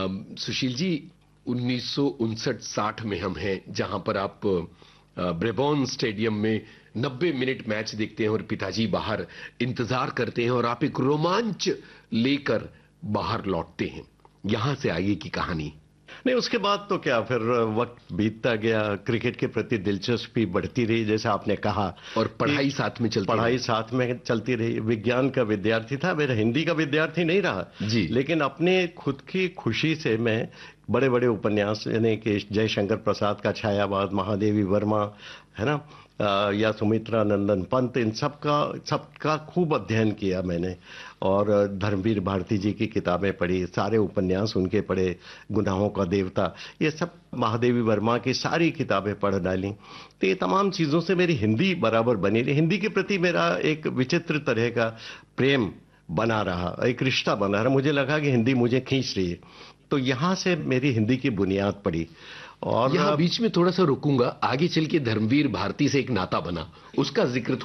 सुशील जी, 1959-60 में हम हैं, जहां पर आप ब्रेबॉर्न स्टेडियम में 90 मिनट मैच देखते हैं और पिताजी बाहर इंतजार करते हैं और आप एक रोमांच लेकर बाहर लौटते हैं। यहां से आगे की कहानी। नहीं, उसके बाद तो क्या, फिर वक्त बीतता गया, क्रिकेट के प्रति दिलचस्पी बढ़ती रही, जैसे आपने कहा, और पढ़ाई साथ में चलती रही। विज्ञान का विद्यार्थी था, मेरा हिंदी का विद्यार्थी नहीं रहा जी। लेकिन अपने खुद की खुशी से मैं बड़े बड़े उपन्यास, यानी कि जयशंकर प्रसाद का छायावाद, महादेवी वर्मा, है ना, या सुमित्रा नंदन पंत, इन सबका खूब अध्ययन किया मैंने। और धर्मवीर भारती जी की किताबें पढ़ी, सारे उपन्यास उनके पढ़े, गुनाहों का देवता, ये सब, महादेवी वर्मा की सारी किताबें पढ़ डाली। तो ये तमाम चीज़ों से मेरी हिंदी बराबर बनी रही। हिंदी के प्रति मेरा एक विचित्र तरह का प्रेम बना रहा, एक रिश्ता बना रहा। मुझे लगा कि हिंदी मुझे खींच रही है, तो यहाँ से मेरी हिंदी की बुनियाद पड़ी। और यहाँ बीच में थोड़ा सा रुकूंगा, आगे चल के धर्मवीर भारती से एक नाता बना, उसका जिक्र